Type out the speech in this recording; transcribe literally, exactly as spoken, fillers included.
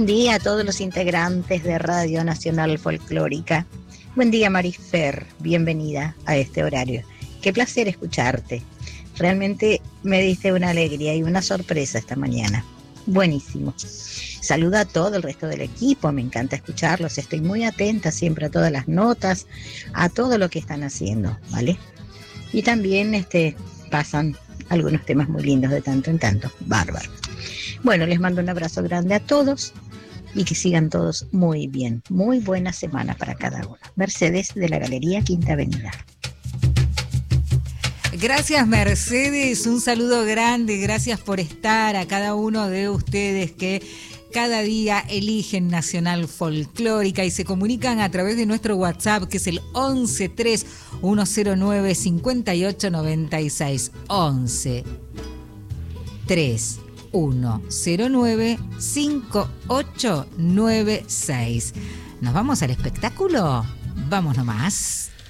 Buen día a todos los integrantes de Radio Nacional Folclórica. Buen día, Marifer. Bienvenida a este horario. Qué placer escucharte. Realmente me diste una alegría y una sorpresa esta mañana. Buenísimo. Saluda a todo el resto del equipo. Me encanta escucharlos. Estoy muy atenta siempre a todas las notas, a todo lo que están haciendo, ¿vale? Y también este, pasan algunos temas muy lindos de tanto en tanto. Bárbaro. Bueno, les mando un abrazo grande a todos y que sigan todos muy bien. Muy buena semana para cada uno. Mercedes de la Galería Quinta Avenida. Gracias, Mercedes. Un saludo grande. Gracias por estar a cada uno de ustedes que cada día eligen Nacional Folclórica y se comunican a través de nuestro WhatsApp, que es el once tres uno cero nueve cinco ocho nueve seis. once tres uno cero nueve cinco ocho nueve seis. ¿Nos vamos al espectáculo? Vamos nomás.